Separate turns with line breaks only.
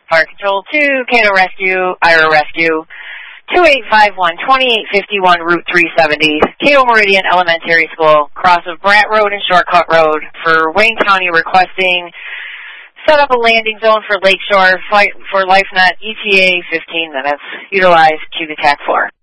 Fire Control 2, Cato Rescue, Ira Rescue, 2851-2851 Route 370, Cato Meridian Elementary School, cross of Brant Road and Shortcut Road, for Wayne County requesting set up a landing zone for Lakeshore for LifeNet ETA 15 minutes. Utilize QB TAC 4.